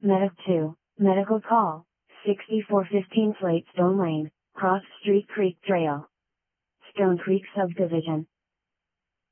Medic 2, Medical Call, 6415 Slate Stone Lane, Cross Street Creek Trail, Stone Creek Subdivision.